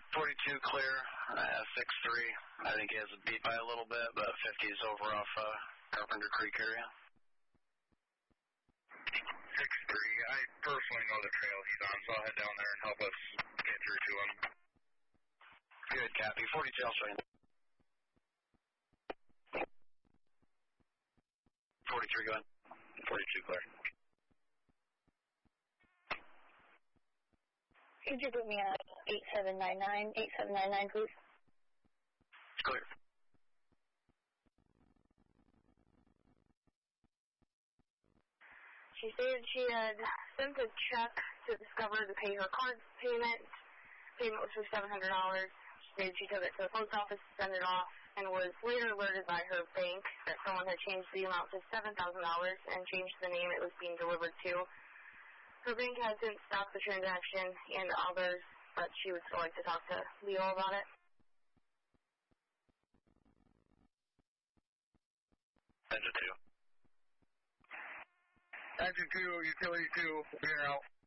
42 clear, 6-3. I think he has a beat by a little bit, but 50 is over off Carpenter Creek area. 6-3. I personally know the trail he's on, so I'll head down there and help us get through to him. Good, copy. 42, I'll show you. 43, go ahead. 42 clear. Could you put me at 8799, 8799, please? Clear. She stated she had sent a check to Discover to pay her card payment. Payment was for $700. She stated she took it to the post office to send it off and was later alerted by her bank that someone had changed the amount to $7,000 and changed the name it was being delivered to. Her bank has since stopped the transaction and others, but she would still like to talk to Leo about it. Engine 2. Engine 2, Utility 2, in or out.